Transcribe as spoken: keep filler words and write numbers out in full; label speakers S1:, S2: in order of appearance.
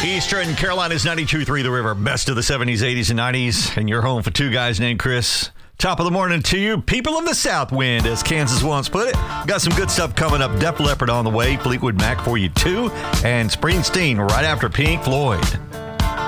S1: Eastern Carolina's ninety-two point three The River. Best of the seventies, eighties, and nineties. And you're home for two guys named Chris. Top of the morning to you, people of the South Wind, as Kansas once put it. Got some good stuff coming up. Def Leppard on the way. Fleetwood Mac for you, too. And Springsteen right after Pink Floyd.